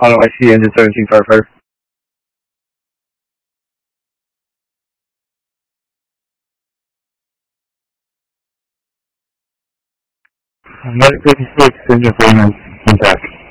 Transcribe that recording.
Auto IC engine 17 firefighter. Medic 56, engine 49, intact.